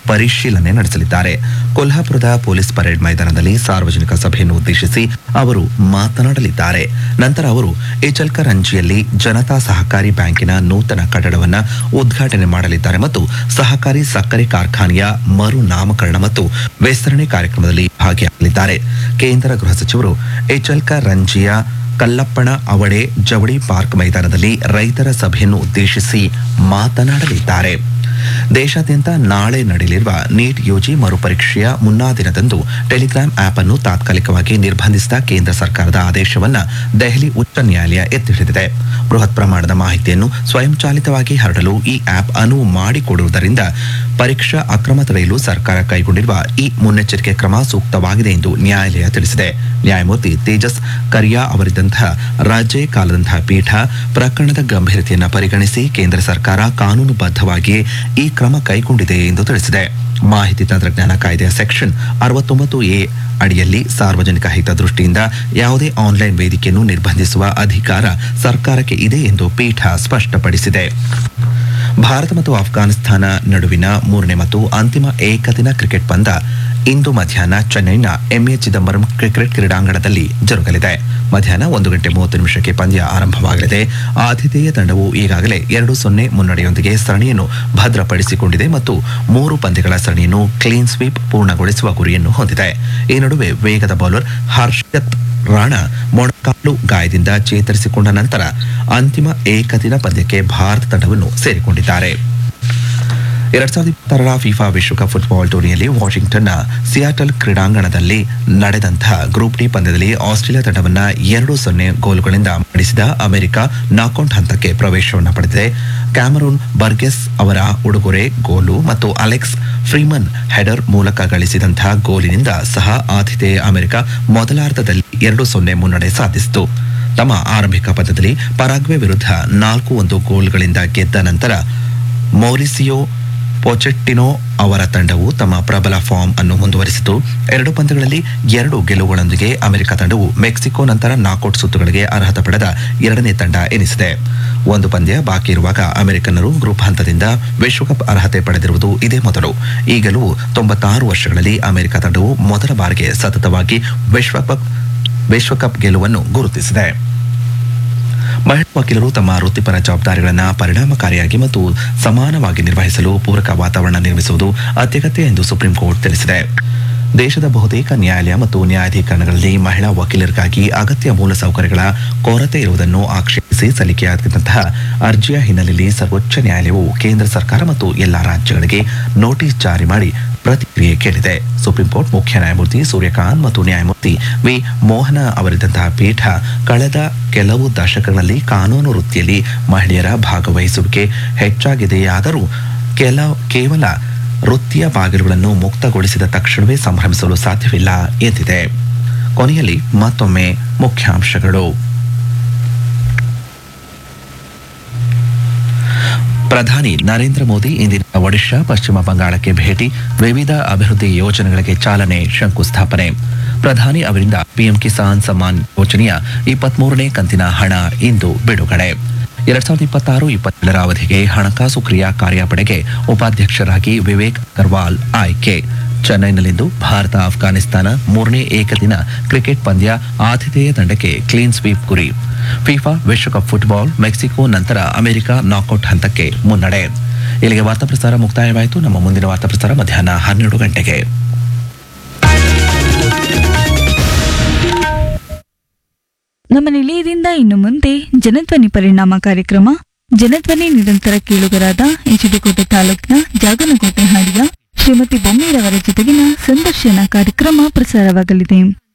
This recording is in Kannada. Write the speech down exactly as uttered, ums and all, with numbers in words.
ಪರಿಶೀಲನೆ ನಡೆಸಲಿದ್ದಾರೆ. ಕೊಲ್ಹಾಪುರದ ಪೊಲೀಸ್ ಪರೇಡ್ ಮೈದಾನದಲ್ಲಿ ಸಾರ್ವಜನಿಕ ಸಭೆಯನ್ನು ಉದ್ದೇಶಿಸಿ ಅವರು ಮಾತನಾಡಲಿದ್ದಾರೆ. ನಂತರ ಅವರು ಇಚಲ್ಕರಂಜಿಯಲ್ಲಿ ಜನತಾ ಸಹಕಾರಿ ಬ್ಯಾಂಕಿನ ನೂತನ ಕಟ್ಟಡವನ್ನು ಉದ್ಘಾಟನೆ ಮಾಡಲಿದ್ದಾರೆ ಮತ್ತು ಸಹಕಾರಿ ಸಕ್ಕರೆ ಕಾರ್ಖಾನೆಯ ಮರು ನಾಮಕರಣ ಮತ್ತು ವಿಸ್ತರಣೆ ಕಾರ್ಯಕ್ರಮದಲ್ಲಿ ಭಾಗಿಯಾಗಲಿದ್ದಾರೆ. ಕೇಂದ್ರ ಗೃಹ ಸಚಿವರು ಇಚಲ್ಕರಂಜಿಯ ಕಲ್ಲಪ್ಪಣ ಅವಡೆ ಜವಳಿ ಪಾರ್ಕ್ ಮೈದಾನದಲ್ಲಿ ರೈತರ ಸಭೆಯನ್ನು ಉದ್ದೇಶಿಸಿ ಮಾತನಾಡಲಿದ್ದಾರೆ. ದೇಶಾದ್ಯಂತ ನಾಳೆ ನಡೆಯಲಿರುವ ನೀಟ್ ಯುಜಿ ಮರುಪರೀಕ್ಷೆಯ ಮುನ್ನಾ ದಿನದಂದು ಟೆಲಿಗ್ರಾಮ್ ಆಪ್ ಅನ್ನು ತಾತ್ಕಾಲಿಕವಾಗಿ ನಿರ್ಬಂಧಿಸಿದ ಕೇಂದ್ರ ಸರ್ಕಾರದ ಆದೇಶವನ್ನು ದೆಹಲಿ ಉಚ್ಚ ನ್ಯಾಯಾಲಯ ಎತ್ತಿಹಿಡಿದಿದೆ. ಬೃಹತ್ ಪ್ರಮಾಣದ ಮಾಹಿತಿಯನ್ನು ಸ್ವಯಂಚಾಲಿತವಾಗಿ ಹರಡಲು ಈ ಆಪ್ ಅನುವು ಮಾಡಿಕೊಡುವುದರಿಂದ ಪರೀಕ್ಷಾ ಅಕ್ರಮ ತಡೆಯಲು ಸರ್ಕಾರ ಕೈಗೊಂಡಿರುವ ಈ ಮುನ್ನೆಚ್ಚರಿಕೆ ಕ್ರಮ ಸೂಕ್ತವಾಗಿದೆ ಎಂದು ನ್ಯಾಯಾಲಯ ತಿಳಿಸಿದೆ. ನ್ಯಾಯಮೂರ್ತಿ ತೇಜಸ್ ಕರಿಯಾ ಅವರಿದ್ದಂತಹ ರಾಜ್ಯ ಕಾಲದಂತಹ ಪೀಠ ಪ್ರಕರಣದ ಗಂಭೀರತೆಯನ್ನು ಪರಿಗಣಿಸಿ ಕೇಂದ್ರ ಸರ್ಕಾರ ಕಾನೂನುಬದ್ಧವಾಗಿ ಈ ಕ್ರಮ ಕೈಗೊಂಡಿದೆ ಎಂದು ತಿಳಿಸಿದೆ. ಮಾಹಿತಿ ತಂತ್ರಜ್ಞಾನ ಕಾಯ್ದೆಯ ಸೆಕ್ಷನ್ ಅರವತ್ತೊಂಬತ್ತು ಎ ಅಡಿಯಲ್ಲಿ ಸಾರ್ವಜನಿಕ ಹಿತದೃಷ್ಟಿಯಿಂದ ಯಾವುದೇ ಆನ್ಲೈನ್ ವೇದಿಕೆಯನ್ನು ನಿರ್ಬಂಧಿಸುವ ಅಧಿಕಾರ ಸರ್ಕಾರಕ್ಕೆ ಇದೆ ಎಂದು ಪೀಠ ಸ್ಪಷ್ಟಪಡಿಸಿದೆ. ಭಾರತ ಮತ್ತು ಆಫ್ಘಾನಿಸ್ತಾನ ನಡುವಿನ ಮೂರನೇ ಮತ್ತು ಅಂತಿಮ ಏಕದಿನ ಕ್ರಿಕೆಟ್ ಪಂದ್ಯ ಇಂದು ಮಧ್ಯಾಹ್ನ ಚೆನ್ನೈನ ಎಂಎ ಚಿದಂಬರಂ ಕ್ರಿಕೆಟ್ ಕ್ರೀಡಾಂಗಣದಲ್ಲಿ ಜರುಗಲಿದೆ. ಮಧ್ಯಾಹ್ನ ಒಂದು ಗಂಟೆ ಮೂವತ್ತು ನಿಮಿಷಕ್ಕೆ ಪಂದ್ಯ ಆರಂಭವಾಗಲಿದೆ. ಆತಿಥೇಯ ತಂಡವು ಈಗಾಗಲೇ ಎರಡು ಸೊನ್ನೆ ಮುನ್ನಡೆಯೊಂದಿಗೆ ಸರಣಿಯನ್ನು ಭದ್ರಪಡಿಸಿಕೊಂಡಿದೆ ಮತ್ತು ಮೂರು ಪಂದ್ಯಗಳ ಸರಣಿಯನ್ನು ಕ್ಲೀನ್ ಸ್ವೀಪ್ ಪೂರ್ಣಗೊಳಿಸುವ ಗುರಿಯನ್ನು ಹೊಂದಿದೆ. ಈ ನಡುವೆ ವೇಗದ ಬೌಲರ್ ಹರ್ಷತ್ ರಾಣಾ ಮೊಣಕಾಲು ಗಾಯದಿಂದ ಚೇತರಿಸಿಕೊಂಡ ನಂತರ ಅಂತಿಮ ಏಕದಿನ ಪಂದ್ಯಕ್ಕೆ ಭಾರತ ತಂಡವನ್ನು ಸೇರಿಕೊಂಡಿದ್ದಾರೆ. ಎರಡ್ ಸಾವಿರದ ಇಪ್ಪತ್ತಾರರ ಫಿಫಾ ವಿಶ್ವಕಪ್ ಫುಟ್ಬಾಲ್ ಟೂರ್ನಿಯಲ್ಲಿ ವಾಷಿಂಗ್ಟನ್ನ ಸಿಯಾಟಲ್ ಕ್ರೀಡಾಂಗಣದಲ್ಲಿ ನಡೆದಂತಹ ಗ್ರೂಪ್ ಡಿ ಪಂದ್ಯದಲ್ಲಿ ಆಸ್ಟ್ರೇಲಿಯಾ ತಂಡವನ್ನು ಎರಡು ಸೊನ್ನೆ ಗೋಲುಗಳಿಂದ ಮಣಿಸಿದ ಅಮೆರಿಕ ನಾಕೌಟ್ ಹಂತಕ್ಕೆ ಪ್ರವೇಶವನ್ನು ಪಡೆದಿದೆ. ಕ್ಯಾಮರೂನ್ ಬರ್ಗೆಸ್ ಅವರ ಉಡುಗೊರೆ ಗೋಲು ಮತ್ತು ಅಲೆಕ್ಸ್ ಫ್ರೀಮನ್ ಹೆಡರ್ ಮೂಲಕ ಗಳಿಸಿದಂತಹ ಗೋಲಿನಿಂದ ಸಹ ಆತಿಥೇಯ ಅಮೆರಿಕ ಮೊದಲಾರ್ಧದಲ್ಲಿ ಎರಡು ಸೊನ್ನೆ ಮುನ್ನಡೆ ಸಾಧಿಸಿತು. ತಮ್ಮ ಆರಂಭಿಕ ಪಂದ್ಯದಲ್ಲಿ ಪರಾಗ್ವೆ ವಿರುದ್ಧ ನಾಲ್ಕು ಒಂದು ಗೋಲ್ಗಳಿಂದ ಗೆದ್ದ ನಂತರ ಮೌರಿಸಿಯೋ ಪೊಚೆಟ್ಟಿನೋ ಅವರ ತಂಡವು ತಮ್ಮ ಪ್ರಬಲ ಫಾರ್ಮ್ ಅನ್ನು ಮುಂದುವರಿಸಿತು. ಎರಡು ಪಂದ್ಯಗಳಲ್ಲಿ ಎರಡು ಗೆಲುವುಗಳೊಂದಿಗೆ ಅಮೆರಿಕ ತಂಡವು ಮೆಕ್ಸಿಕೋ ನಂತರ ನಾಕೌಟ್ ಸುತ್ತುಗಳಿಗೆ ಅರ್ಹತೆ ಪಡೆದ ಎರಡನೇ ತಂಡ ಎನಿಸಿದೆ. ಒಂದು ಪಂದ್ಯ ಬಾಕಿ ಇರುವಾಗ ಅಮೆರಿಕನ್ನರು ಗ್ರೂಪ್ ಹಂತದಿಂದ ವಿಶ್ವಕಪ್ ಅರ್ಹತೆ ಪಡೆದಿರುವುದು ಇದೇ ಮೊದಲು. ಈ ಗೆಲುವು ತೊಂಬತ್ತಾರು ವರ್ಷಗಳಲ್ಲಿ ಅಮೆರಿಕ ತಂಡವು ಮೊದಲ ಬಾರಿಗೆ ಸತತವಾಗಿ ವಿಶ್ವಕಪ್ ವಿಶ್ವಕಪ್ ಗೆಲುವನ್ನು ಗುರುತಿಸಿದೆ. ಮಹಿಳಾ ವಕೀಲರು ತಮ್ಮ ವೃತ್ತಿಪರ ಜವಾಬ್ದಾರಿಗಳನ್ನು ಪರಿಣಾಮಕಾರಿಯಾಗಿ ಮತ್ತು ಸಮಾನವಾಗಿ ನಿರ್ವಹಿಸಲು ಪೂರಕ ವಾತಾವರಣ ನಿರ್ಮಿಸುವುದು ಅತ್ಯಗತ್ಯ ಎಂದು ಸುಪ್ರೀಂ ಕೋರ್ಟ್ ತಿಳಿಸಿದೆ. ದೇಶದ ಬಹುತೇಕ ನ್ಯಾಯಾಲಯ ಮತ್ತು ನ್ಯಾಯಾಧೀಕರಣಗಳಲ್ಲಿ ಮಹಿಳಾ ವಕೀಲರಿಗಾಗಿ ಅಗತ್ಯ ಮೂಲಸೌಕರ್ಯಗಳ ಕೊರತೆ ಇರುವುದನ್ನು ಆಕ್ಷೇಪಿಸಿ ಸಲ್ಲಿಕೆಯಾದಂತಹ ಅರ್ಜಿಯ ಹಿನ್ನೆಲೆಯಲ್ಲಿ ಸರ್ವೋಚ್ಚ ನ್ಯಾಯಾಲಯವು ಕೇಂದ್ರ ಸರ್ಕಾರ ಮತ್ತು ಎಲ್ಲಾ ರಾಜ್ಯಗಳಿಗೆ ನೋಟಿಸ್ ಜಾರಿ ಮಾಡಿ ಪ್ರತಿಕ್ರಿಯೆ ಕೇಳಿದೆ. ಸುಪ್ರೀಂ ಕೋರ್ಟ್ ಮುಖ್ಯ ನ್ಯಾಯಮೂರ್ತಿ ಸೂರ್ಯಕಾಂತ್ ಮತ್ತು ನ್ಯಾಯಮೂರ್ತಿ ವಿ ಮೋಹನ ಅವರಿದ್ದಂತಹ ಪೀಠ ಕಳೆದ ಕೆಲವು ದಶಕಗಳಲ್ಲಿ ಕಾನೂನು ವೃತ್ತಿಯಲ್ಲಿ ಮಹಿಳೆಯರ ಭಾಗವಹಿಸುವಿಕೆ ಹೆಚ್ಚಾಗಿದೆಯಾದರೂ ಕೆಲ ಕೇವಲ ವೃತ್ತಿಯ ಬಾಗಿಲುಗಳನ್ನು ಮುಕ್ತಗೊಳಿಸಿದ ತಕ್ಷಣವೇ ಸಂಭ್ರಮಿಸಲು ಸಾಧ್ಯವಿಲ್ಲ ಎಂದಿದೆ. ಕೊನೆಯಲ್ಲಿ ಮತ್ತೊಮ್ಮೆ ಮುಖ್ಯಾಂಶಗಳು. ಪ್ರಧಾನಿ ನರೇಂದ್ರ ಮೋದಿ ಇಂದಿನ ಒಡಿಶಾ, ಪಶ್ಚಿಮ ಬಂಗಾಳಕ್ಕೆ ಭೇಟಿ, ವಿವಿಧ ಅಭಿವೃದ್ಧಿ ಯೋಜನೆಗಳಿಗೆ ಚಾಲನೆ, ಶಂಕುಸ್ಥಾಪನೆ. ಪ್ರಧಾನಿ ಅವರಿಂದ ಪಿಎಂ ಕಿಸಾನ್ ಸಮ್ಮಾನ್ ಯೋಜನೆಯ ಇಪ್ಪತ್ಮೂರನೇ ಕಂತಿನ ಹಣ ಇಂದು ಬಿಡುಗಡೆ. ಎರಡ್ ಸಾವಿರದ ಇಪ್ಪತ್ತಾರು ಇಪ್ಪತ್ತೇಳರ ಅವಧಿಗೆ ಹಣಕಾಸು ಕ್ರಿಯಾ ಕಾರ್ಯಪಡೆಗೆ ಉಪಾಧ್ಯಕ್ಷರಾಗಿ ವಿವೇಕ್ ಅಗರ್ವಾಲ್ ಆಯ್ಕೆ. ಚೆನ್ನೈನಲ್ಲಿಂದು ಭಾರತ ಆಫ್ಘಾನಿಸ್ತಾನ ಮೂರನೇ ಏಕದಿನ ಕ್ರಿಕೆಟ್ ಪಂದ್ಯ, ಆತಿಥೇಯ ತಂಡಕ್ಕೆ ಕ್ಲೀನ್ ಸ್ವೀಪ್ ಗುರಿ. ಫಿಫಾ ವಿಶ್ವಕಪ್ ಫುಟ್ಬಾಲ್, ಮೆಕ್ಸಿಕೋ ನಂತರ ಅಮೆರಿಕ ನಾಕೌಟ್ ಹಂತಕ್ಕೆ ಮುನ್ನಡೆ. ಇಲ್ಲಿಗೆ ವಾರ್ತಾ ಪ್ರಸಾರ ಮುಕ್ತಾಯವಾಯಿತು. ನಮ್ಮ ಮುಂದಿನ ವಾರ್ತಾ ಪ್ರಸಾರ ಮಧ್ಯಾಹ್ನ ಹನ್ನೆರಡು ಗಂಟೆಗೆ. ನಮ್ಮ ನಿಲಯದಿಂದ ಇನ್ನು ಮುಂದೆ ಜನಧ್ವನಿ ಪರಿಣಾಮ ಕಾರ್ಯಕ್ರಮ. ಜನಧ್ವನಿ ನಿರಂತರ ಕೇಳುಗರಾದ ಎಚ್ಡಿಕೋಟೆ ತಾಲೂಕಿನ ಜಾಗನಕೋಟೆ ಹಾಡಿಯ ಶ್ರೀಮತಿ ಬೊಮ್ಮೇರವರ ಜೊತೆಗಿನ ಸಂದರ್ಶನ ಕಾರ್ಯಕ್ರಮ ಪ್ರಸಾರವಾಗಲಿದೆ.